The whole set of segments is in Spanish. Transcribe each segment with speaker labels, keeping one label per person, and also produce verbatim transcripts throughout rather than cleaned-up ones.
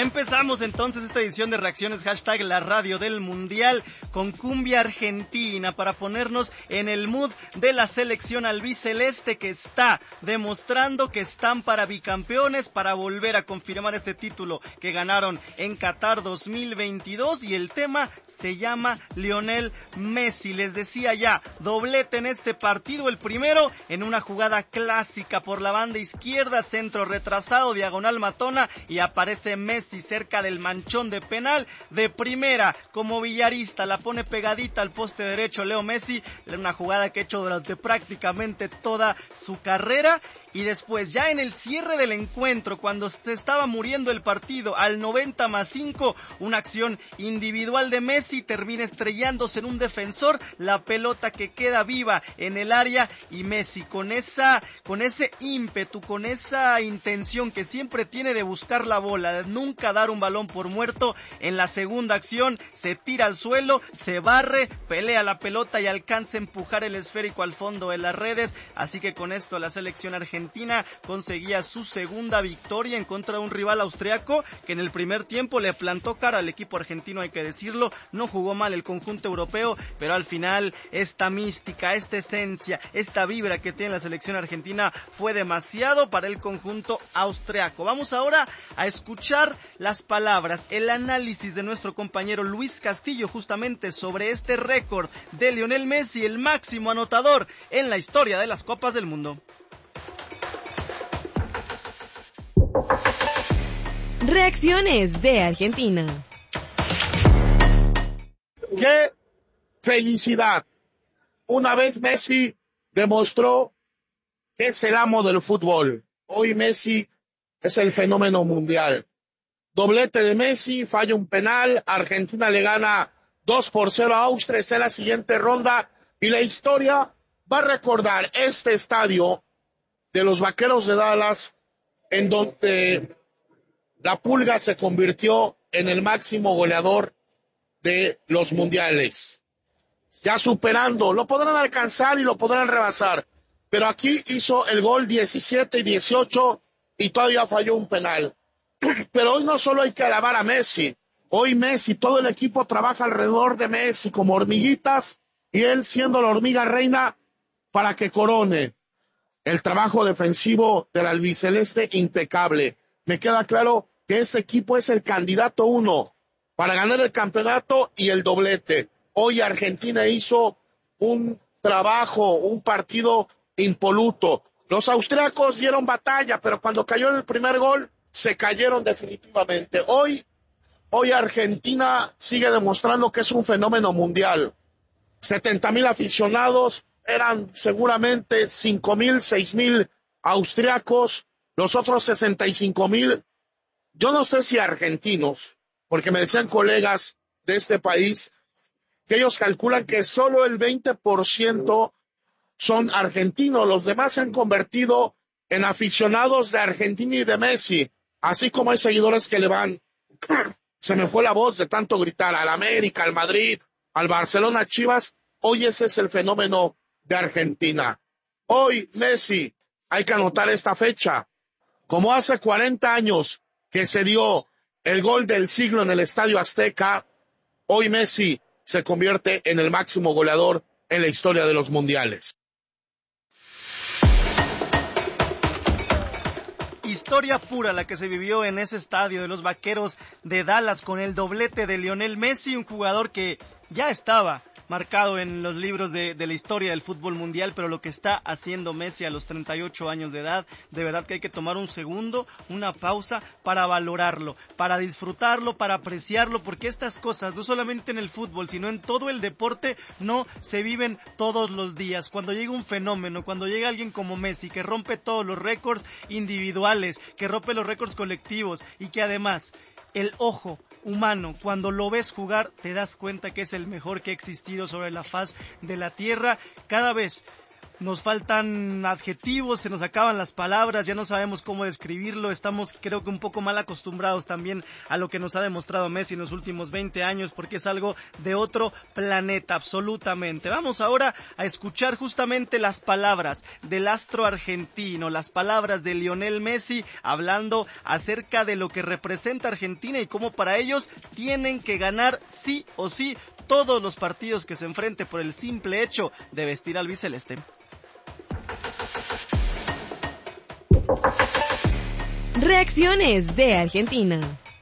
Speaker 1: Empezamos entonces esta edición de Reacciones, hashtag la radio del mundial, con cumbia argentina para ponernos en el mood de la selección albiceleste que está demostrando que están para bicampeones, para volver a confirmar este título que ganaron en Qatar dos mil veintidós, y el tema se llama Lionel Messi. Les decía ya, doblete en este partido, el primero en una jugada clásica por la banda izquierda, centro retrasado, diagonal matona, y aparece Messi cerca del manchón de penal, de primera, como villarista, la pone pegadita al poste derecho Leo Messi, una jugada que ha hecho durante prácticamente toda su carrera. Y después, ya en el cierre del encuentro, cuando se estaba muriendo el partido, al noventa más cinco, una acción individual de Messi termina estrellándose en un defensor, la pelota que queda viva en el área, y Messi con esa, con ese ímpetu, con esa intención que siempre tiene de buscar la bola, de nunca dar un balón por muerto, en la segunda acción se tira al suelo, se barre, pelea la pelota y alcanza a empujar el esférico al fondo de las redes. Así que con esto la selección argentina Argentina conseguía su segunda victoria en contra de un rival austriaco que en el primer tiempo le plantó cara al equipo argentino, hay que decirlo. No jugó mal el conjunto europeo, pero al final esta mística, esta esencia, esta vibra que tiene la selección argentina fue demasiado para el conjunto austriaco. Vamos ahora a escuchar las palabras, el análisis de nuestro compañero Luis Castillo justamente sobre este récord de Lionel Messi, el máximo anotador en la historia de las Copas del Mundo.
Speaker 2: Reacciones de Argentina.
Speaker 3: ¡Qué felicidad! Una vez Messi demostró que es el amo del fútbol. Hoy Messi es el fenómeno mundial. Doblete de Messi, falla un penal, Argentina le gana dos por cero a Austria, está en la siguiente ronda, y la historia va a recordar este estadio de los Vaqueros de Dallas, en donde la Pulga se convirtió en el máximo goleador de los mundiales. Ya superando, lo podrán alcanzar y lo podrán rebasar, pero aquí hizo el gol diecisiete y dieciocho y todavía falló un penal. Pero hoy no solo hay que alabar a Messi, hoy Messi, todo el equipo trabaja alrededor de Messi como hormiguitas, y él siendo la hormiga reina para que corone. El trabajo defensivo del albiceleste impecable. Me queda claro que este equipo es el candidato uno para ganar el campeonato y el doblete. Hoy Argentina hizo un trabajo, un partido impoluto. Los austriacos dieron batalla, pero cuando cayó el primer gol, se cayeron definitivamente. Hoy, hoy Argentina sigue demostrando que es un fenómeno mundial. setenta mil aficionados, eran seguramente cinco mil, seis mil austriacos, los otros sesenta y cinco mil. Yo no sé si argentinos, porque me decían colegas de este país que ellos calculan que solo el veinte por ciento son argentinos, los demás se han convertido en aficionados de Argentina y de Messi, así como hay seguidores que le van, se me fue la voz de tanto gritar, al América, al Madrid, al Barcelona, Chivas. Hoy ese es el fenómeno de Argentina. Hoy Messi, hay que anotar esta fecha, como hace cuarenta años que se dio el gol del siglo en el Estadio Azteca, hoy Messi se convierte en el máximo goleador en la historia de los mundiales.
Speaker 1: Historia pura la que se vivió en ese estadio de los Vaqueros de Dallas con el doblete de Lionel Messi, un jugador que ya estaba marcado en los libros de, de la historia del fútbol mundial, pero lo que está haciendo Messi a los treinta y ocho años de edad, de verdad que hay que tomar un segundo, una pausa para valorarlo, para disfrutarlo, para apreciarlo, porque estas cosas, no solamente en el fútbol, sino en todo el deporte, no se viven todos los días. Cuando llega un fenómeno, cuando llega alguien como Messi, que rompe todos los récords individuales, que rompe los récords colectivos, y que además el ojo humano, cuando lo ves jugar, te das cuenta que es el mejor que ha existido sobre la faz de la tierra. Cada vez nos faltan adjetivos, se nos acaban las palabras, ya no sabemos cómo describirlo, estamos creo que un poco mal acostumbrados también a lo que nos ha demostrado Messi en los últimos veinte años, porque es algo de otro planeta, absolutamente. Vamos ahora a escuchar justamente las palabras del astro argentino, las palabras de Lionel Messi, hablando acerca de lo que representa Argentina y cómo para ellos tienen que ganar sí o sí todos los partidos que se enfrente por el simple hecho de vestir al albiceleste.
Speaker 2: Reacciones de Argentina.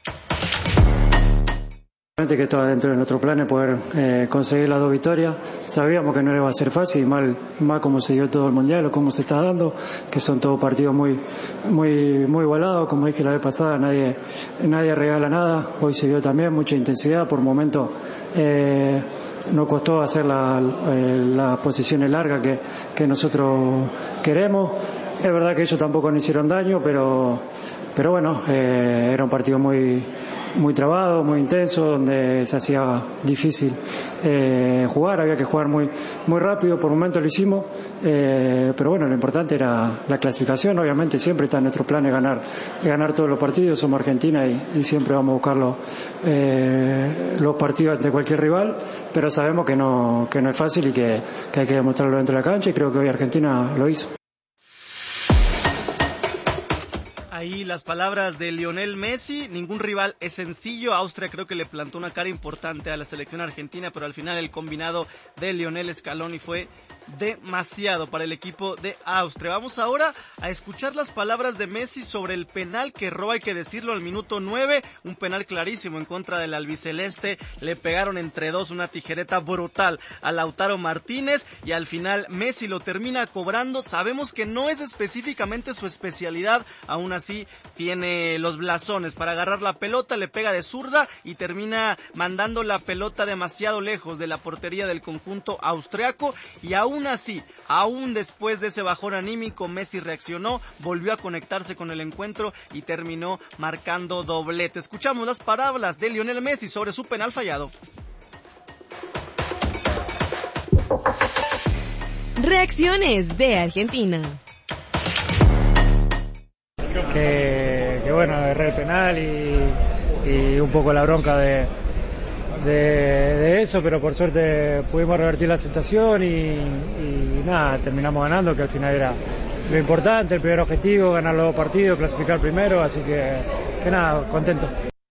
Speaker 4: Que estaba dentro de nuestro plan poder eh, conseguir las dos victorias. Sabíamos que no iba a ser fácil, mal, mal como se dio todo el mundial o cómo se está dando, que son todos partidos muy, muy, muy igualados. Como dije la vez pasada, nadie, nadie regala nada. Hoy se vio también mucha intensidad. Por momentos eh, nos costó hacer la, eh, las posiciones largas que, que nosotros queremos. Es verdad que ellos tampoco nos hicieron daño, pero, pero bueno, eh, era un partido muy, muy trabado, muy intenso, donde se hacía difícil eh, jugar, había que jugar muy, muy rápido, por momentos lo hicimos, eh, pero bueno, lo importante era la clasificación. Obviamente siempre está en nuestro plan de ganar, ganar todos los partidos, somos Argentina y, y siempre vamos a buscar los, eh, los partidos ante cualquier rival, pero sabemos que no, que no es fácil y que, que hay que demostrarlo dentro de la cancha, y creo que hoy Argentina lo hizo.
Speaker 1: Ahí las palabras de Lionel Messi, ningún rival es sencillo. Austria creo que le plantó una cara importante a la selección argentina, pero al final el combinado de Lionel Scaloni fue demasiado para el equipo de Austria. Vamos ahora a escuchar las palabras de Messi sobre el penal que roba, hay que decirlo, al minuto nueve, un penal clarísimo en contra del albiceleste. Le pegaron entre dos una tijereta brutal a Lautaro Martínez y al final Messi lo termina cobrando. Sabemos que no es específicamente su especialidad, aún así tiene los blasones para agarrar la pelota, le pega de zurda y termina mandando la pelota demasiado lejos de la portería del conjunto austriaco, y aún así, aún después de ese bajón anímico, Messi reaccionó, volvió a conectarse con el encuentro y terminó marcando doblete. Escuchamos las palabras de Lionel Messi sobre su penal fallado.
Speaker 2: Reacciones de Argentina.
Speaker 4: Que, que bueno, erré el penal y, y un poco la bronca de, de, de eso, pero por suerte pudimos revertir la situación y, y nada, terminamos ganando, que al final era lo importante, el primer objetivo, ganar los dos partidos, clasificar primero, así que, que nada, contento.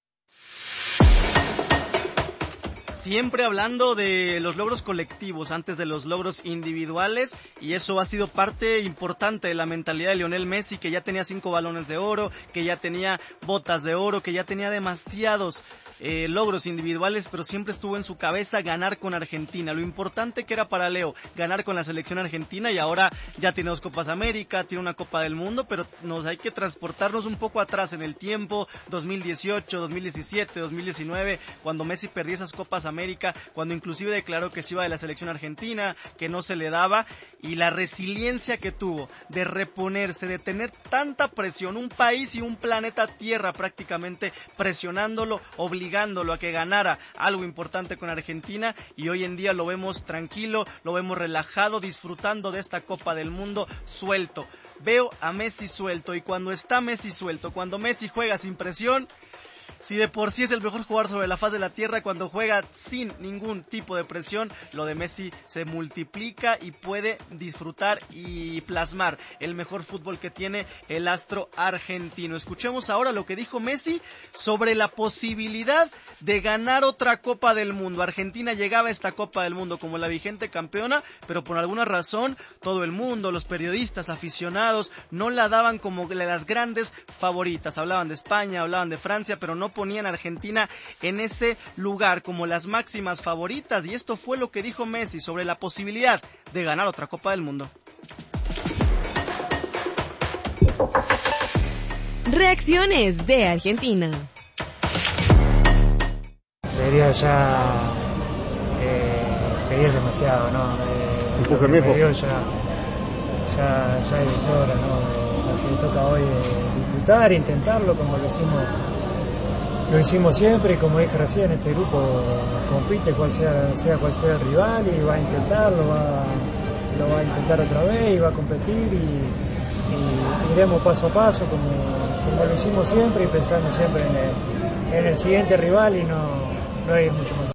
Speaker 1: Siempre hablando de los logros colectivos antes de los logros individuales, y eso ha sido parte importante de la mentalidad de Lionel Messi, que ya tenía cinco balones de oro, que ya tenía botas de oro, que ya tenía demasiados eh, logros individuales, pero siempre estuvo en su cabeza ganar con Argentina. Lo importante que era para Leo ganar con la selección argentina, y ahora ya tiene dos Copas América, tiene una Copa del Mundo, pero nos hay que transportarnos un poco atrás en el tiempo, dos mil dieciocho, dos mil diecisiete, dos mil diecinueve, cuando Messi perdió esas Copas América, cuando inclusive declaró que se iba de la selección argentina, que no se le daba, y la resiliencia que tuvo de reponerse, de tener tanta presión, un país y un planeta Tierra prácticamente presionándolo, obligándolo a que ganara algo importante con Argentina, y hoy en día lo vemos tranquilo, lo vemos relajado, disfrutando de esta Copa del Mundo, suelto. Veo a Messi suelto, y cuando está Messi suelto, cuando Messi juega sin presión, si de por sí es el mejor jugador sobre la faz de la tierra, cuando juega sin ningún tipo de presión, lo de Messi se multiplica y puede disfrutar y plasmar el mejor fútbol que tiene el astro argentino. Escuchemos ahora lo que dijo Messi sobre la posibilidad de ganar otra Copa del Mundo. Argentina llegaba a esta Copa del Mundo como la vigente campeona, pero por alguna razón todo el mundo, los periodistas, aficionados, no la daban como de las grandes favoritas. Hablaban de España, hablaban de Francia, pero no ponían a Argentina en ese lugar como las máximas favoritas, y esto fue lo que dijo Messi sobre la posibilidad de ganar otra Copa del Mundo.
Speaker 2: Reacciones de Argentina.
Speaker 4: Sería ya eh, pedir demasiado, ¿no? Eh, lo que me dio ya, ya, ya es hora, ¿no? Eh, lo que toca hoy es disfrutar, intentarlo como lo hicimos Lo hicimos siempre, y como dije recién, este grupo compite cual sea, sea cual sea el rival, y va a intentarlo, va, lo va a intentar otra vez y va a competir y, y iremos paso a paso como, como lo hicimos siempre y pensando siempre en el, en el siguiente rival y no, no hay mucho más.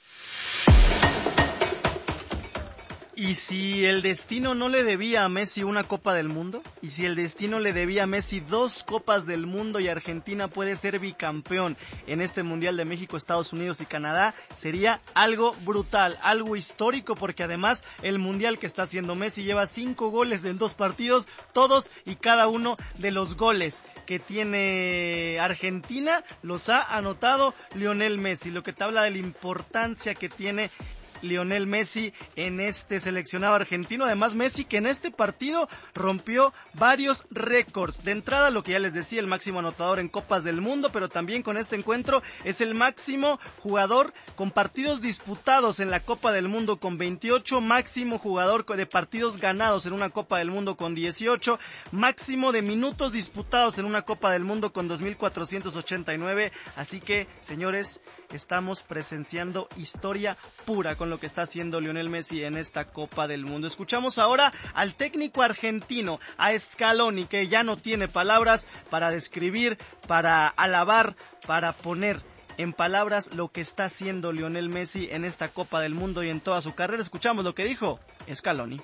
Speaker 1: ¿Y si el destino no le debía a Messi una Copa del Mundo? ¿Y si el destino le debía a Messi dos Copas del Mundo y Argentina puede ser bicampeón en este Mundial de México, Estados Unidos y Canadá? Sería algo brutal, algo histórico, porque además el Mundial que está haciendo Messi lleva cinco goles en dos partidos, todos y cada uno de los goles que tiene Argentina los ha anotado Lionel Messi, lo que te habla de la importancia que tiene Lionel Messi en este seleccionado argentino. Además, Messi que en este partido rompió varios récords. De entrada, lo que ya les decía, el máximo anotador en Copas del Mundo, pero también con este encuentro es el máximo jugador con partidos disputados en la Copa del Mundo con veintiocho, máximo jugador de partidos ganados en una Copa del Mundo con dieciocho, máximo de minutos disputados en una Copa del Mundo con dos mil cuatrocientos ochenta y nueve. Así que, señores, estamos presenciando historia pura con lo que está haciendo Lionel Messi en esta Copa del Mundo. Escuchamos ahora al técnico argentino, a Scaloni, que ya no tiene palabras para describir, para alabar, para poner en palabras lo que está haciendo Lionel Messi en esta Copa del Mundo y en toda su carrera. Escuchamos lo que dijo Scaloni.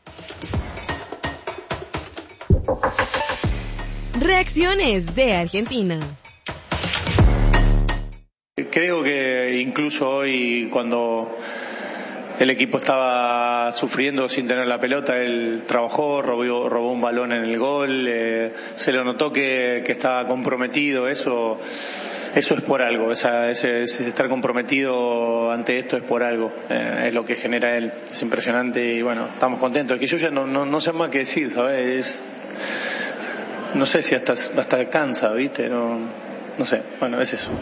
Speaker 2: Reacciones de Argentina.
Speaker 5: Creo que incluso hoy, cuando el equipo estaba sufriendo sin tener la pelota, él trabajó, robó, robó un balón en el gol, eh, se lo notó que, que estaba comprometido. Eso eso es por algo, esa, ese, ese estar comprometido ante esto es por algo, eh, es lo que genera él, es impresionante y bueno, estamos contentos. Es que yo ya no, no, no sé más qué decir, ¿sabes? Es, no sé si hasta, hasta cansa, ¿viste? No, no sé, bueno, es eso.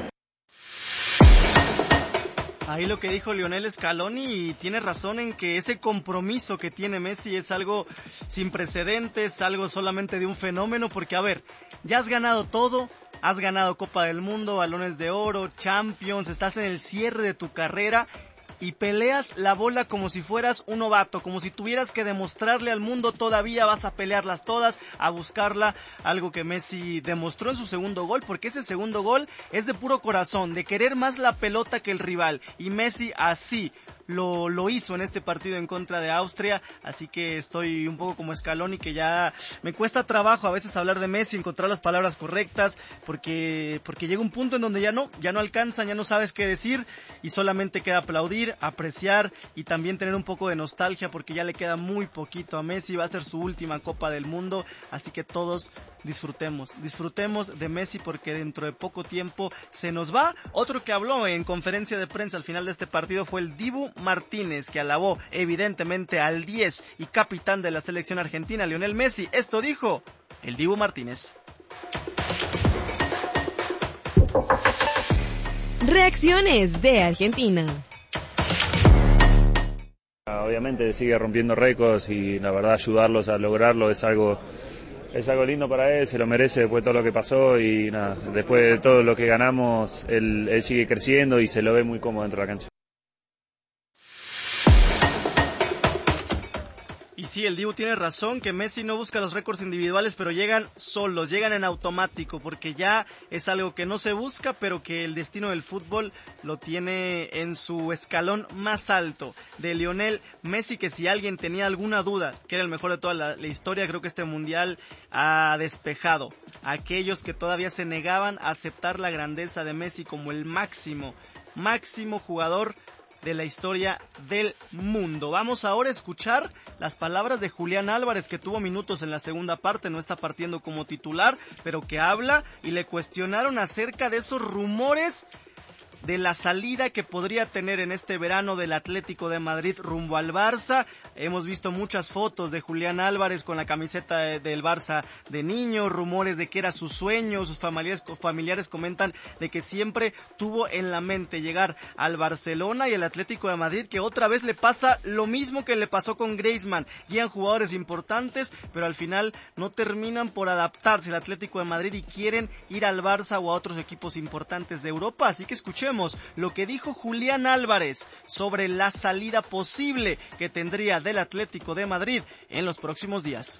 Speaker 1: Ahí lo que dijo Lionel Scaloni, y tiene razón en que ese compromiso que tiene Messi es algo sin precedentes, algo solamente de un fenómeno, porque a ver, ya has ganado todo, has ganado Copa del Mundo, Balones de Oro, Champions, estás en el cierre de tu carrera y peleas la bola como si fueras un novato, como si tuvieras que demostrarle al mundo todavía, vas a pelearlas todas, a buscarla, algo que Messi demostró en su segundo gol, porque ese segundo gol es de puro corazón, de querer más la pelota que el rival, y Messi así lo, lo hizo en este partido en contra de Austria, así que estoy un poco como Scaloni, que ya me cuesta trabajo a veces hablar de Messi, encontrar las palabras correctas, porque, porque llega un punto en donde ya no, ya no alcanzan, ya no sabes qué decir, y solamente queda aplaudir, apreciar y también tener un poco de nostalgia, porque ya le queda muy poquito a Messi, va a ser su última Copa del Mundo, así que todos disfrutemos, disfrutemos de Messi, porque dentro de poco tiempo se nos va. Otro que habló en conferencia de prensa al final de este partido fue el Dibu Martínez, que alabó evidentemente al diez y capitán de la selección argentina, Lionel Messi. Esto dijo el Dibu Martínez.
Speaker 2: Reacciones de Argentina.
Speaker 6: Obviamente sigue rompiendo récords y la verdad ayudarlos a lograrlo es algo es algo lindo para él, se lo merece después de todo lo que pasó y nada, después de todo lo que ganamos él, él sigue creciendo y se lo ve muy cómodo dentro de la cancha.
Speaker 1: Y sí, el Dibu tiene razón, que Messi no busca los récords individuales, pero llegan solos, llegan en automático, porque ya es algo que no se busca, pero que el destino del fútbol lo tiene en su escalón más alto. De Lionel Messi, que si alguien tenía alguna duda, que era el mejor de toda la, la historia, creo que este mundial ha despejado a aquellos que todavía se negaban a aceptar la grandeza de Messi como el máximo, máximo jugador de la historia del mundo. Vamos ahora a escuchar las palabras de Julián Álvarez, que tuvo minutos en la segunda parte, no está partiendo como titular, pero que habla y le cuestionaron acerca de esos rumores de la salida que podría tener en este verano del Atlético de Madrid rumbo al Barça. Hemos visto muchas fotos de Julián Álvarez con la camiseta de, del Barça de niño, rumores de que era su sueño, sus familiares, familiares comentan de que siempre tuvo en la mente llegar al Barcelona, y el Atlético de Madrid, que otra vez le pasa lo mismo que le pasó con Griezmann, llegan jugadores importantes, pero al final no terminan por adaptarse al Atlético de Madrid y quieren ir al Barça o a otros equipos importantes de Europa, así que escuchemos Escuchemos lo que dijo Julián Álvarez sobre la salida posible que tendría del Atlético de Madrid en los próximos días.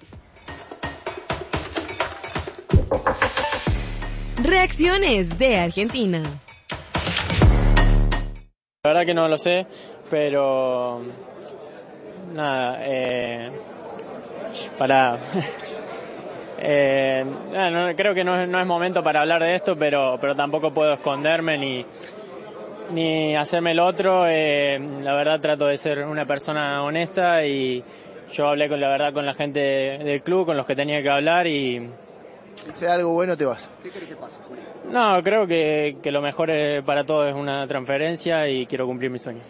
Speaker 2: Reacciones de Argentina.
Speaker 7: La verdad que no lo sé, pero nada, eh, para eh, no, creo que no es, no es momento para hablar de esto, pero pero tampoco puedo esconderme ni ni hacerme el otro. Eh, la verdad trato de ser una persona honesta y yo hablé con la verdad con la gente del club, con los que tenía que hablar y
Speaker 8: si sea algo bueno te vas.
Speaker 1: ¿Qué crees que pasa, Julio?
Speaker 7: No, creo que, que lo mejor para todos es una transferencia y quiero cumplir mi sueño.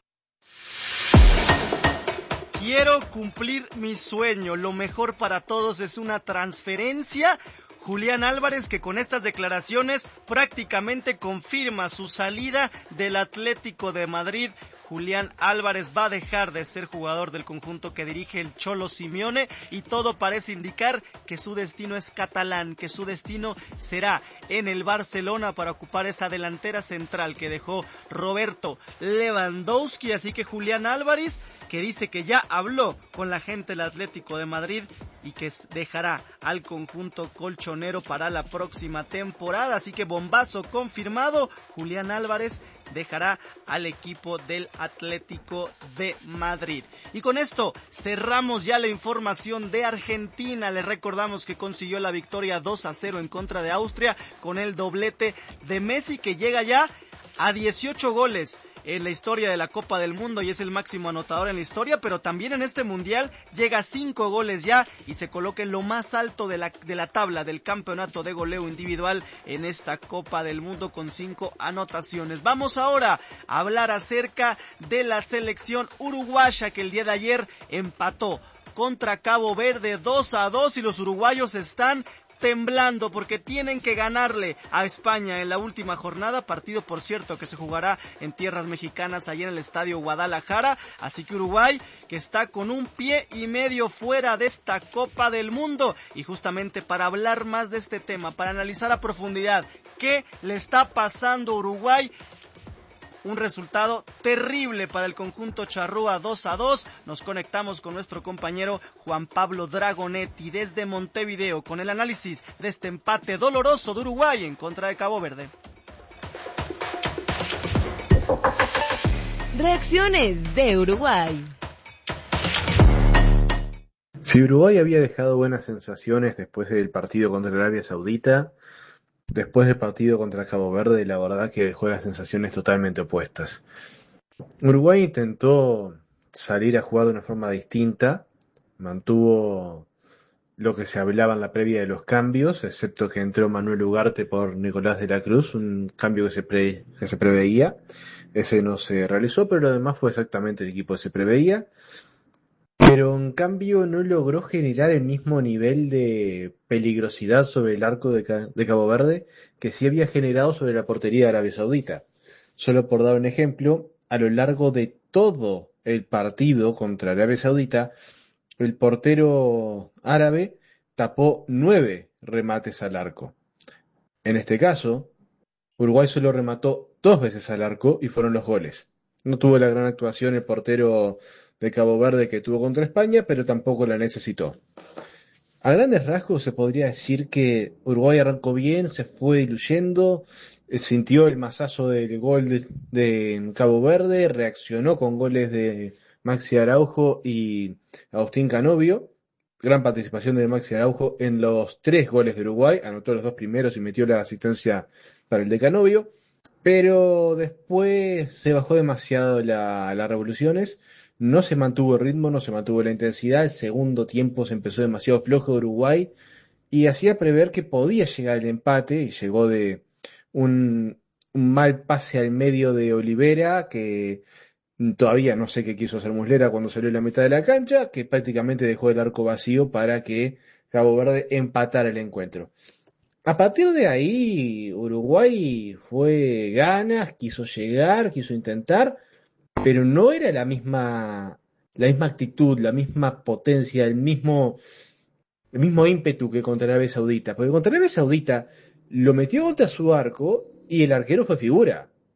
Speaker 1: Quiero cumplir mi sueño, lo mejor para todos es una transferencia. Julián Álvarez, que con estas declaraciones prácticamente confirma su salida del Atlético de Madrid. Julián Álvarez va a dejar de ser jugador del conjunto que dirige el Cholo Simeone y todo parece indicar que su destino es catalán, que su destino será en el Barcelona para ocupar esa delantera central que dejó Roberto Lewandowski. Así que Julián Álvarez, que dice que ya habló con la gente del Atlético de Madrid y que dejará al conjunto colchonero para la próxima temporada. Así que bombazo confirmado, Julián Álvarez dejará al equipo del Atlético de Madrid. Y con esto cerramos ya la información de Argentina. Les recordamos que consiguió la victoria dos a cero en contra de Austria con el doblete de Messi, que llega ya a dieciocho goles en la historia de la Copa del Mundo y es el máximo anotador en la historia, pero también en este mundial llega a cinco goles ya y se coloca en lo más alto de la, de la tabla del campeonato de goleo individual en esta Copa del Mundo con cinco anotaciones. Vamos ahora a hablar acerca de la selección uruguaya que el día de ayer empató contra Cabo Verde dos a dos y los uruguayos están temblando porque tienen que ganarle a España en la última jornada, partido por cierto que se jugará en tierras mexicanas allí en el estadio Guadalajara, así que Uruguay que está con un pie y medio fuera de esta Copa del Mundo. Y justamente para hablar más de este tema, para analizar a profundidad qué le está pasando a Uruguay, un resultado terrible para el conjunto charrúa dos a dos. Nos conectamos con nuestro compañero Juan Pablo Dragonetti desde Montevideo con el análisis de este empate doloroso de Uruguay en contra de Cabo Verde.
Speaker 2: Reacciones de Uruguay.
Speaker 9: Si Uruguay había dejado buenas sensaciones después del partido contra Arabia Saudita, después del partido contra Cabo Verde, la verdad que dejó las sensaciones totalmente opuestas. Uruguay intentó salir a jugar de una forma distinta, mantuvo lo que se hablaba en la previa de los cambios, excepto que entró Manuel Ugarte por Nicolás de la Cruz, un cambio que se, pre, que se preveía. Ese no se realizó, pero lo demás fue exactamente el equipo que se preveía. Pero en cambio no logró generar el mismo nivel de peligrosidad sobre el arco de, de Cabo Verde que sí había generado sobre la portería de Arabia Saudita. Solo por dar un ejemplo, a lo largo de todo el partido contra Arabia Saudita, el portero árabe tapó nueve remates al arco. En este caso, Uruguay solo remató dos veces al arco y fueron los goles. No tuvo la gran actuación el portero de Cabo Verde que tuvo contra España, pero tampoco la necesitó. A grandes rasgos se podría decir que Uruguay arrancó bien, se fue diluyendo, sintió el mazazo del gol de, de Cabo Verde, reaccionó con goles de Maxi Araujo y Agustín Canovio. Gran participación de Maxi Araujo en los tres goles de Uruguay, anotó los dos primeros y metió la asistencia para el de Canovio, pero después se bajó demasiado la, las revoluciones. No se mantuvo el ritmo, no se mantuvo la intensidad. El segundo tiempo se empezó demasiado flojo de Uruguay y hacía prever que podía llegar el empate y llegó de un, un mal pase al medio de Olivera que todavía no sé qué quiso hacer Muslera cuando salió en la mitad de la cancha, que prácticamente dejó el arco vacío para que Cabo Verde empatara el encuentro. A partir de ahí Uruguay fue ganas, quiso llegar, quiso intentar, pero no era la misma la misma actitud, la misma potencia, el mismo el mismo ímpetu que contra Arabia Saudita, porque contra Arabia Saudita lo metió contra su arco y el arquero fue figura.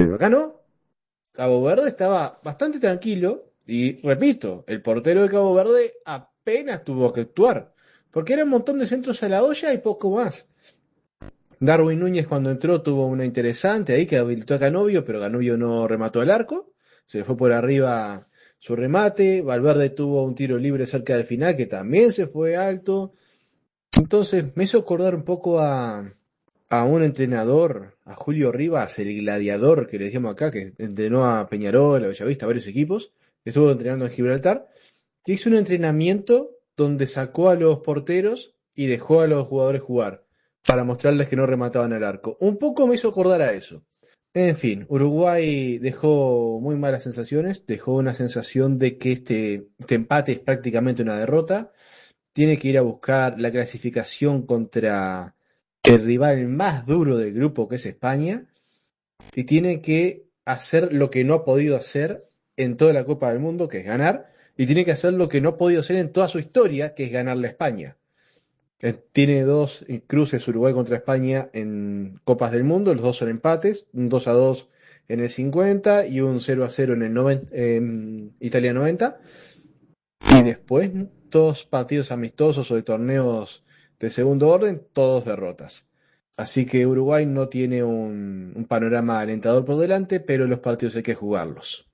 Speaker 9: Pero acá no. Cabo Verde estaba bastante tranquilo y, repito, el portero de Cabo Verde apenas tuvo que actuar, porque era un montón de centros a la olla y poco más. Darwin Núñez cuando entró tuvo una interesante ahí que habilitó a Canovio, pero Canovio no remató al arco, se le fue por arriba su remate. Valverde tuvo un tiro libre cerca del final que también se fue alto. Entonces me hizo acordar un poco a, a un entrenador, a Julio Rivas, el gladiador que le decíamos acá, que entrenó a Peñarol, a Bellavista, a varios equipos, que estuvo entrenando en Gibraltar, que hizo un entrenamiento donde sacó a los porteros y dejó a los jugadores jugar, para mostrarles que no remataban al arco. Un poco me hizo acordar a eso. En fin, Uruguay dejó muy malas sensaciones, dejó una sensación de que este, este empate es prácticamente una derrota. Tiene que ir a buscar la clasificación contra el rival más duro del grupo, que es España, y tiene que hacer lo que no ha podido hacer en toda la Copa del Mundo, que es ganar, y tiene que hacer lo que no ha podido hacer en toda su historia, que es ganarle a España. Tiene dos cruces Uruguay contra España en Copas del Mundo, los dos son empates, un dos a dos en el cincuenta y un cero a cero en el noventa, en Italia noventa, y después todos partidos amistosos o de torneos de segundo orden, todos derrotas. Así que Uruguay no tiene un, un panorama alentador por delante, pero los partidos hay que jugarlos.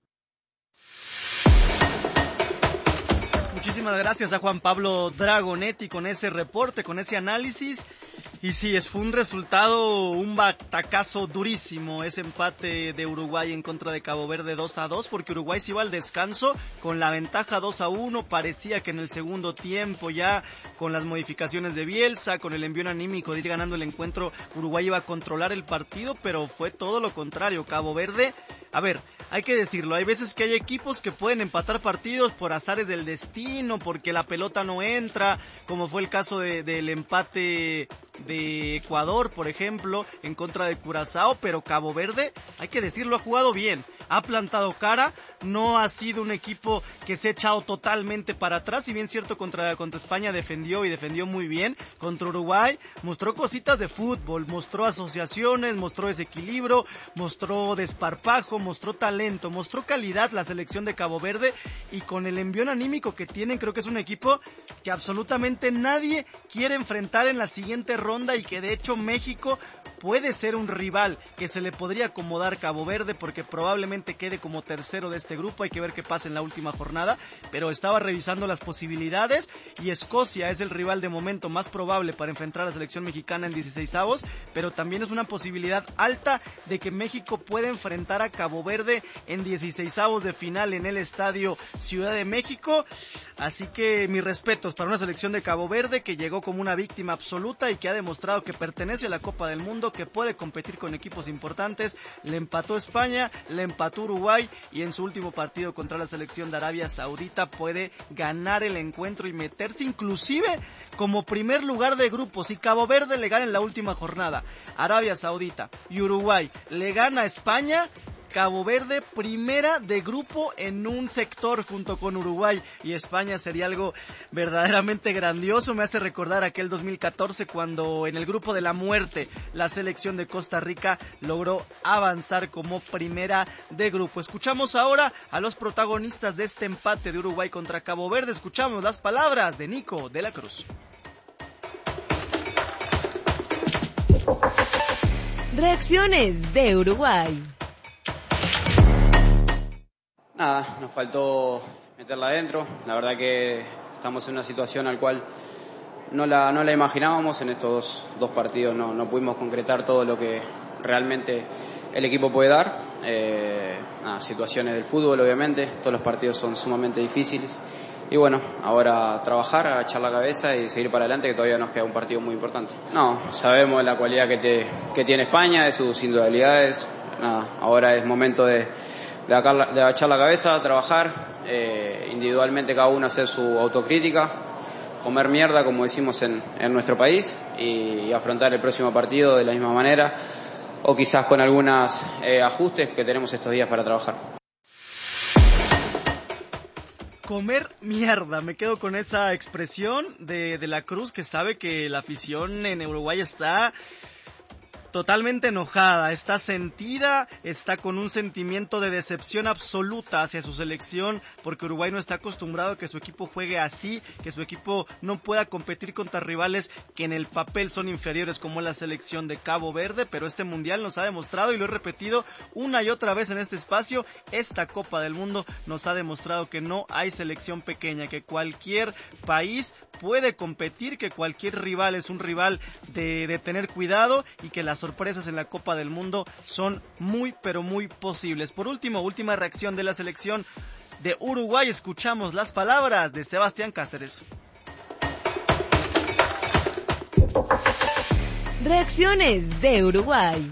Speaker 1: Muchísimas gracias a Juan Pablo Dragonetti con ese reporte, con ese análisis. Y sí, es, fue un resultado, un batacazo durísimo, ese empate de Uruguay en contra de Cabo Verde dos a dos, porque Uruguay se iba al descanso con la ventaja dos a uno, parecía que en el segundo tiempo ya con las modificaciones de Bielsa, con el envío anímico de ir ganando el encuentro, Uruguay iba a controlar el partido, pero fue todo lo contrario. Cabo Verde, a ver, hay que decirlo, hay veces que hay equipos que pueden empatar partidos por azares del destino, porque la pelota no entra, como fue el caso de, del empate de Ecuador, por ejemplo, en contra de Curazao, pero Cabo Verde, hay que decirlo, ha jugado bien, ha plantado cara, no ha sido un equipo que se ha echado totalmente para atrás, si bien cierto contra, contra España defendió y defendió muy bien, contra Uruguay mostró cositas de fútbol, mostró asociaciones, mostró desequilibrio, mostró desparpajo, mostró talento, mostró calidad la selección de Cabo Verde, y con el envión anímico que tienen, creo que es un equipo que absolutamente nadie quiere enfrentar en la siguiente ronda, y que de hecho México puede ser un rival que se le podría acomodar Cabo Verde, porque probablemente quede como tercero de este grupo, hay que ver qué pasa en la última jornada, pero estaba revisando las posibilidades y Escocia es el rival de momento más probable para enfrentar a la selección mexicana en dieciseisavos, pero también es una posibilidad alta de que México pueda enfrentar a Cabo Verde en dieciseisavos de final en el Estadio Ciudad de México, así que mis respetos para una selección de Cabo Verde que llegó como una víctima absoluta y que ha demostrado que pertenece a la Copa del Mundo, que puede competir con equipos importantes. Le empató España, le empató Uruguay, y en su último partido contra la selección de Arabia Saudita puede ganar el encuentro y meterse inclusive como primer lugar de grupo. Si Cabo Verde le gana en la última jornada, Arabia Saudita y Uruguay le gana a España, Cabo Verde primera de grupo en un sector junto con Uruguay y España, sería algo verdaderamente grandioso. Me hace recordar aquel dos mil catorce cuando en el grupo de la muerte la selección de Costa Rica logró avanzar como primera de grupo. Escuchamos ahora a los protagonistas de este empate de Uruguay contra Cabo Verde. Escuchamos las palabras de Nico de la Cruz.
Speaker 2: Reacciones de Uruguay.
Speaker 10: Nada, nos faltó meterla adentro. La verdad que estamos en una situación al cual no la, no la imaginábamos. En estos dos, dos partidos no, no pudimos concretar todo lo que realmente el equipo puede dar. Eh, nada, situaciones del fútbol, obviamente. Todos los partidos son sumamente difíciles. Y bueno, ahora trabajar, a echar la cabeza y seguir para adelante, que todavía nos queda un partido muy importante. No, sabemos la cualidad que, te, que tiene España, de sus individualidades. Nada, ahora es momento de... de agachar la cabeza, trabajar, eh, individualmente cada uno hacer su autocrítica, comer mierda como decimos en, en nuestro país, y, y afrontar el próximo partido de la misma manera, o quizás con algunos eh, ajustes que tenemos estos días para trabajar.
Speaker 1: Comer mierda, me quedo con esa expresión de, de la Cruz, que sabe que la afición en Uruguay está totalmente enojada, está sentida, está con un sentimiento de decepción absoluta hacia su selección, porque Uruguay no está acostumbrado a que su equipo juegue así, que su equipo no pueda competir contra rivales que en el papel son inferiores como la selección de Cabo Verde, pero este mundial nos ha demostrado, y lo he repetido una y otra vez en este espacio, esta Copa del Mundo nos ha demostrado que no hay selección pequeña, que cualquier país puede competir, que cualquier rival es un rival de, de tener cuidado, y que las sorpresas en la Copa del Mundo son muy pero muy posibles. Por último, última reacción de la selección de Uruguay, escuchamos las palabras de Sebastián Cáceres.
Speaker 2: Reacciones de Uruguay.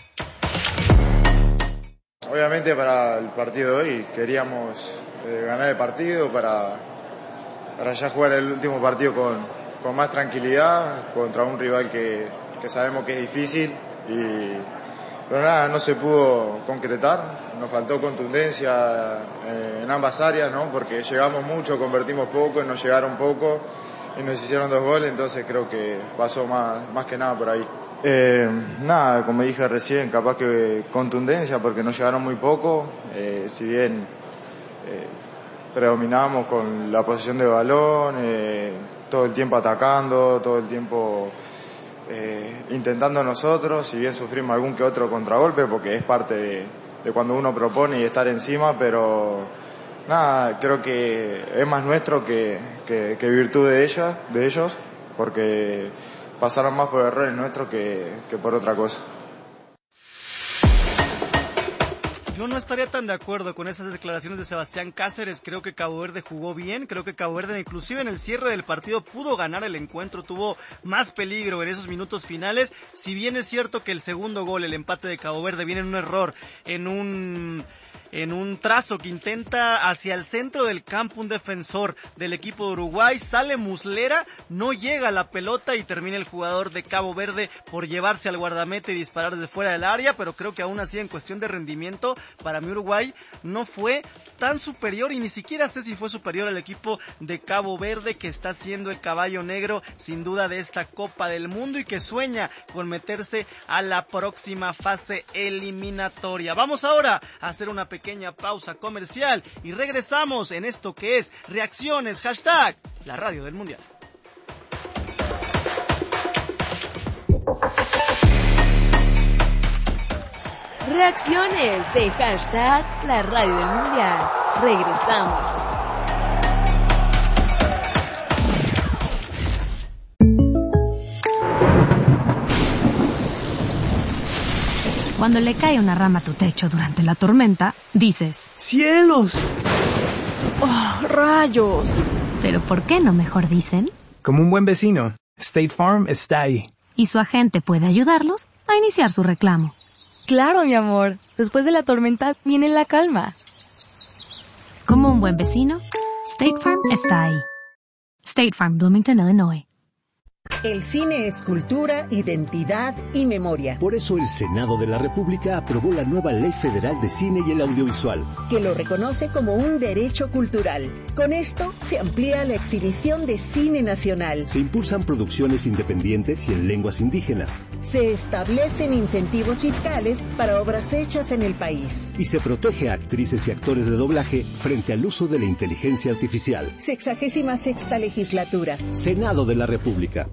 Speaker 11: Obviamente para el partido de hoy queríamos eh, ganar el partido para, para ya jugar el último partido con, con más tranquilidad contra un rival que, que sabemos que es difícil, y, pero nada, no se pudo concretar, nos faltó contundencia eh, en ambas áreas, ¿no? Porque llegamos mucho, convertimos poco y nos llegaron poco y nos hicieron dos goles, entonces creo que pasó más, más que nada por ahí. Eh, nada, como dije recién, capaz que contundencia porque nos llegaron muy poco, eh, si bien eh, predominamos con la posesión de balón, eh, todo el tiempo atacando, todo el tiempo eh, intentando nosotros, si bien sufrimos algún que otro contragolpe porque es parte de, de cuando uno propone y estar encima, pero nada, creo que es más nuestro que, que, que virtud de ella, de ellos, porque pasaron más por errores nuestros que, que por otra cosa.
Speaker 1: Yo no estaría tan de acuerdo con esas declaraciones de Sebastián Cáceres. Creo que Cabo Verde jugó bien, creo que Cabo Verde inclusive en el cierre del partido pudo ganar el encuentro, tuvo más peligro en esos minutos finales. Si bien es cierto que el segundo gol, el empate de Cabo Verde, viene en un error, en un... en un trazo que intenta hacia el centro del campo un defensor del equipo de Uruguay, sale Muslera, no llega a la pelota y termina el jugador de Cabo Verde por llevarse al guardameta y disparar desde fuera del área, pero creo que aún así en cuestión de rendimiento, para mí Uruguay no fue tan superior, y ni siquiera sé si fue superior al equipo de Cabo Verde, que está siendo el caballo negro sin duda de esta Copa del Mundo y que sueña con meterse a la próxima fase eliminatoria. Vamos ahora a hacer una pequeña pequeña pausa comercial y regresamos en esto que es Reacciones, hashtag la radio del mundial.
Speaker 2: Reacciones de hashtag la radio del mundial. Regresamos.
Speaker 12: Cuando le cae una rama a tu techo durante la tormenta, dices
Speaker 13: ¡cielos! ¡Oh, rayos!
Speaker 12: Pero ¿por qué no mejor dicen?
Speaker 13: Como un buen vecino, State Farm está ahí.
Speaker 12: Y su agente puede ayudarlos a iniciar su reclamo.
Speaker 14: Claro, mi amor. Después de la tormenta viene la calma.
Speaker 12: Como un buen vecino, State Farm está ahí. State Farm, Bloomington, Illinois.
Speaker 15: El cine es cultura, identidad y memoria.
Speaker 16: Por eso el Senado de la República aprobó la nueva Ley Federal de Cine y el Audiovisual,
Speaker 15: que lo reconoce como un derecho cultural. Con esto se amplía la exhibición de cine nacional.
Speaker 16: Se impulsan producciones independientes y en lenguas indígenas.
Speaker 15: Se establecen incentivos fiscales para obras hechas en el país.
Speaker 16: Y se protege a actrices y actores de doblaje frente al uso de la inteligencia artificial.
Speaker 15: Sexagésima sexta legislatura.
Speaker 16: Senado de la República.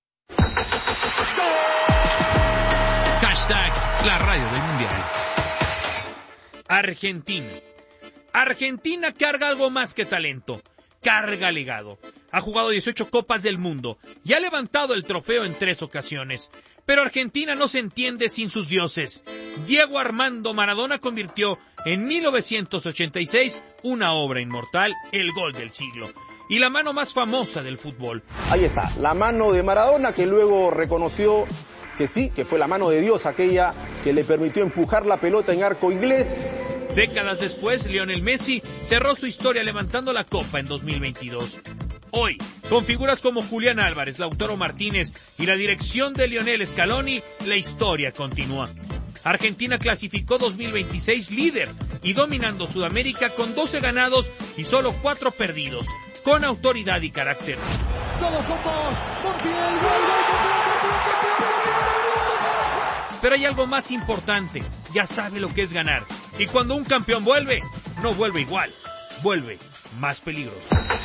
Speaker 17: Hashtag la radio del mundial. Argentina. Argentina carga algo más que talento. Carga legado. Ha jugado dieciocho Copas del Mundo y ha levantado el trofeo en tres ocasiones. Pero Argentina no se entiende sin sus dioses. Diego Armando Maradona convirtió en mil novecientos ochenta y seis una obra inmortal, el gol del siglo. Y la mano más famosa del fútbol.
Speaker 18: Ahí está, la mano de Maradona, que luego reconoció que sí, que fue la mano de Dios aquella que le permitió empujar la pelota en arco inglés.
Speaker 17: Décadas después, Lionel Messi cerró su historia levantando la Copa en dos mil veintidós. Hoy, con figuras como Julián Álvarez, Lautaro Martínez y la dirección de Lionel Scaloni, la historia continúa. Argentina clasificó dos mil veintiséis líder y dominando Sudamérica con doce ganados y solo cuatro perdidos, con autoridad y carácter.
Speaker 19: Todos con vos, Montiel, gol, gol, campeón, campeón, campeón, campeón,
Speaker 17: pero hay algo más importante, ya sabe lo que es ganar. Y cuando un campeón vuelve, no vuelve igual, vuelve más peligroso.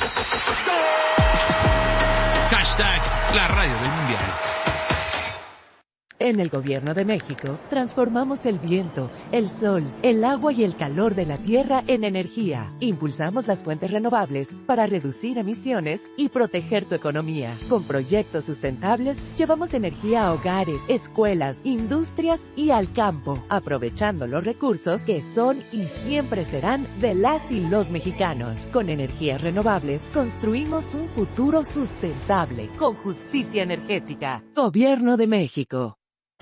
Speaker 17: Hashtag la radio del mundial.
Speaker 19: En el Gobierno de México, transformamos el viento, el sol, el agua y el calor de la tierra en energía. Impulsamos las fuentes renovables para reducir emisiones y proteger tu economía. Con proyectos sustentables, llevamos energía a hogares, escuelas, industrias y al campo, aprovechando los recursos que son y siempre serán de las y los mexicanos. Con energías renovables, construimos un futuro sustentable, con justicia energética. Gobierno de México.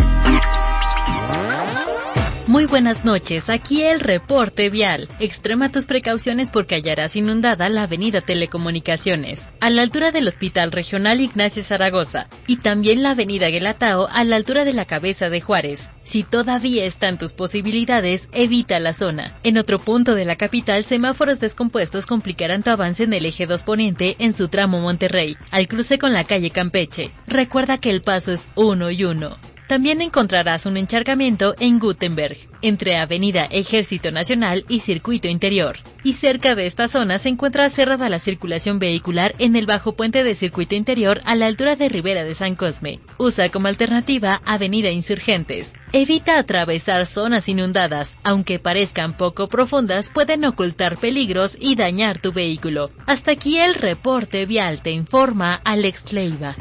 Speaker 20: Muy buenas noches, aquí el reporte vial. Extrema tus precauciones porque hallarás inundada la avenida Telecomunicaciones, a la altura del Hospital Regional Ignacio Zaragoza, y también la avenida Guelatao a la altura de la Cabeza de Juárez. Si todavía están tus posibilidades, evita la zona. En otro punto de la capital, semáforos descompuestos complicarán tu avance en el eje dos Poniente en su tramo Monterrey, al cruce con la calle Campeche. Recuerda que el paso es uno y uno. También encontrarás un encharcamiento en Gutenberg, entre Avenida Ejército Nacional y Circuito Interior. Y cerca de esta zona se encuentra cerrada la circulación vehicular en el bajo puente de Circuito Interior a la altura de Ribera de San Cosme. Usa como alternativa Avenida Insurgentes. Evita atravesar zonas inundadas, aunque parezcan poco profundas, pueden ocultar peligros y dañar tu vehículo. Hasta aquí el reporte vial, te informa Alex Leiva.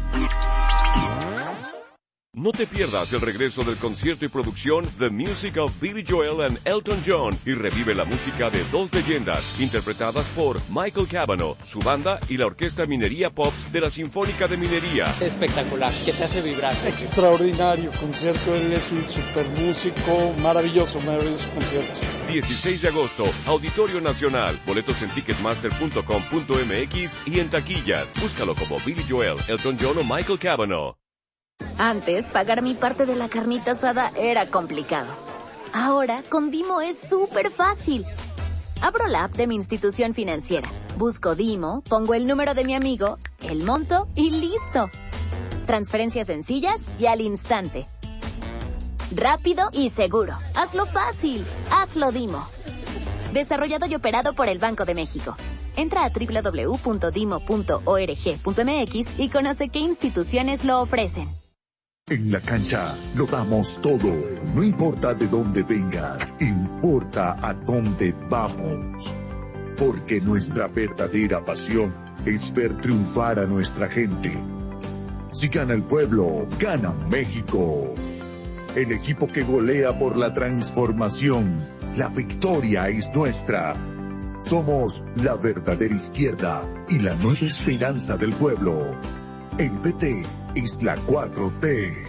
Speaker 21: No te pierdas el regreso del concierto y producción The Music of Billy Joel and Elton John y revive la música de dos leyendas interpretadas por Michael Cavanaugh, su banda y la Orquesta Minería Pops de la Sinfónica de Minería.
Speaker 22: Espectacular, que te hace vibrar.
Speaker 23: Extraordinario concierto, él es un super músico, maravilloso, maravilloso concierto.
Speaker 21: dieciséis de agosto, Auditorio Nacional, boletos en ticketmaster punto com punto m x y en taquillas. Búscalo como Billy Joel, Elton John o Michael Cavanaugh.
Speaker 24: Antes, pagar mi parte de la carnita asada era complicado. Ahora, con Dimo es súper fácil. Abro la app de mi institución financiera, busco Dimo, pongo el número de mi amigo, el monto y listo. Transferencias sencillas y al instante. Rápido y seguro. Hazlo fácil. Hazlo Dimo. Desarrollado y operado por el Banco de México. Entra a doble u doble u doble u punto dimo punto org punto m x y conoce qué instituciones lo ofrecen.
Speaker 25: En la cancha lo damos todo. No importa de dónde vengas, importa a dónde vamos. Porque nuestra verdadera pasión es ver triunfar a nuestra gente. Si gana el pueblo, gana México. El equipo que golea por la transformación. La victoria es nuestra. Somos la verdadera izquierda y la nueva esperanza del pueblo. El P T es la cuatro T.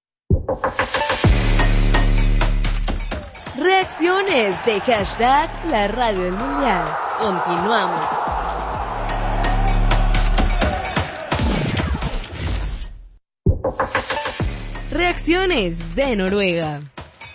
Speaker 2: Reacciones de hashtag la radio del mundial. Continuamos. Reacciones de Noruega.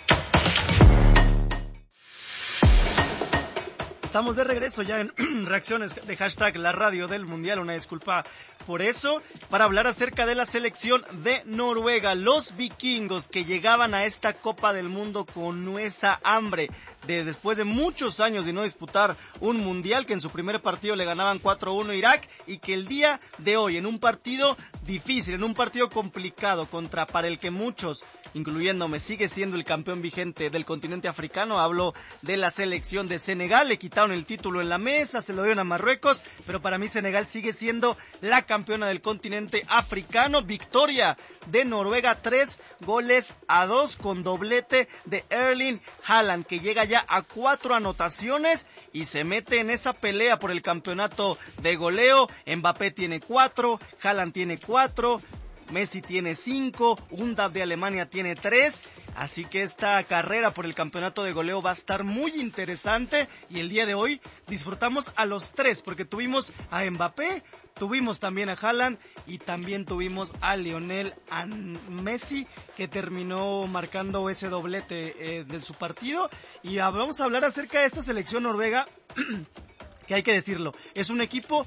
Speaker 1: Estamos de regreso ya en reacciones de hashtag la radio del mundial. Una disculpa por eso, para hablar acerca de la selección de Noruega, los vikingos que llegaban a esta Copa del Mundo con esa hambre de después de muchos años de no disputar un mundial, que en su primer partido le ganaban cuatro uno a Irak, y que el día de hoy en un partido difícil, en un partido complicado contra para el que muchos, incluyéndome, sigue siendo el campeón vigente del continente africano, hablo de la selección de Senegal, le quitaron el título en la mesa, se lo dieron a Marruecos, pero para mí Senegal sigue siendo la campeona del continente africano. Victoria de Noruega, tres goles a dos con doblete de Erling Haaland, que llega ya a cuatro anotaciones y se mete en esa pelea por el campeonato de goleo. Mbappé tiene cuatro, Haaland tiene cuatro, Messi tiene cinco, Undav de Alemania tiene tres, así que esta carrera por el campeonato de goleo va a estar muy interesante, y el día de hoy disfrutamos a los tres, porque tuvimos a Mbappé, tuvimos también a Haaland y también tuvimos a Lionel a Messi, que terminó marcando ese doblete eh, de su partido. Y vamos a hablar acerca de esta selección noruega, que hay que decirlo, es un equipo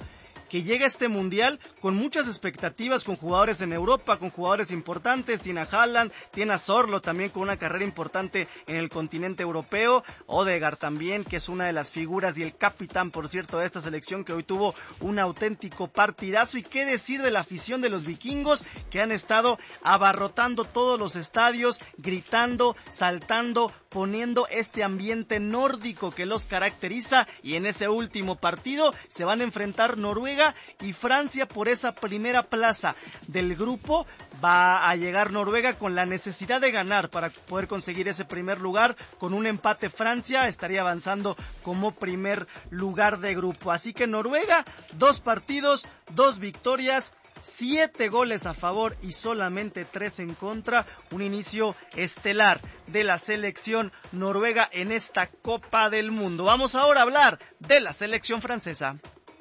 Speaker 1: que llega a este mundial con muchas expectativas, con jugadores en Europa, con jugadores importantes, tiene a Haaland, tiene a Zorlo también con una carrera importante en el continente europeo, Odegaard también, que es una de las figuras y el capitán, por cierto, de esta selección, que hoy tuvo un auténtico partidazo. Y qué decir de la afición de los vikingos, que han estado abarrotando todos los estadios, gritando, saltando, poniendo este ambiente nórdico que los caracteriza. Y en ese último partido se van a enfrentar Noruega y Francia por esa primera plaza del grupo. Va a llegar Noruega con la necesidad de ganar para poder conseguir ese primer lugar. Con un empate Francia estaría avanzando como primer lugar de grupo. Así que Noruega, dos partidos, dos victorias, siete goles a favor y solamente tres en contra. Un inicio estelar de la selección noruega en esta Copa del Mundo. Vamos ahora a hablar de la selección francesa.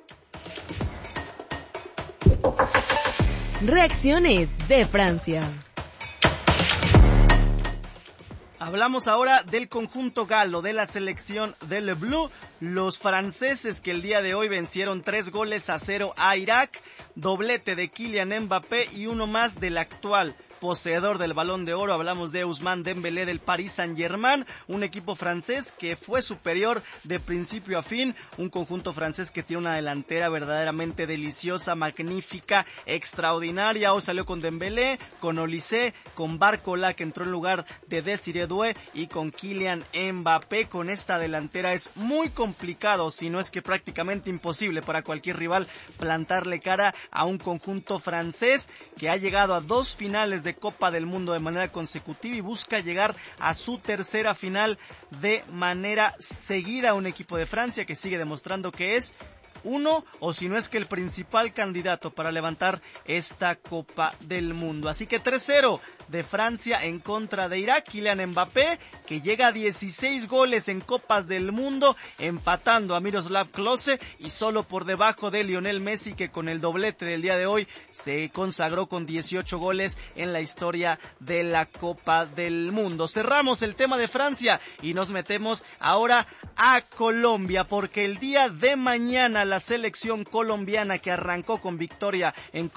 Speaker 2: Reacciones de Francia.
Speaker 1: Hablamos ahora del conjunto galo, de la selección del Bleu, los franceses que el día de hoy vencieron tres goles a cero a Irak, doblete de Kylian Mbappé y uno más del actual poseedor del Balón de Oro. Hablamos de Ousmane Dembélé del Paris Saint-Germain, un equipo francés que fue superior de principio a fin, un conjunto francés que tiene una delantera verdaderamente deliciosa, magnífica, extraordinaria. Hoy salió con Dembélé, con Olise, con Barcola, que entró en lugar de Desiré Doué, y con Kylian Mbappé. Con esta delantera es muy complicado, si no es que prácticamente imposible para cualquier rival plantarle cara a un conjunto francés que ha llegado a dos finales de Copa del Mundo de manera consecutiva y busca llegar a su tercera final de manera seguida. Un equipo de Francia que sigue demostrando que es uno, o si no es que el principal candidato para levantar esta Copa del Mundo. Así que tres cero de Francia en contra de Irak. Kylian Mbappé, que llega a dieciséis goles en Copas del Mundo, empatando a Miroslav Klose y solo por debajo de Lionel Messi, que con el doblete del día de hoy se consagró con dieciocho goles en la historia de la Copa del Mundo. Cerramos el tema de Francia y nos metemos ahora a Colombia, porque el día de mañana la selección colombiana, que arrancó con victoria en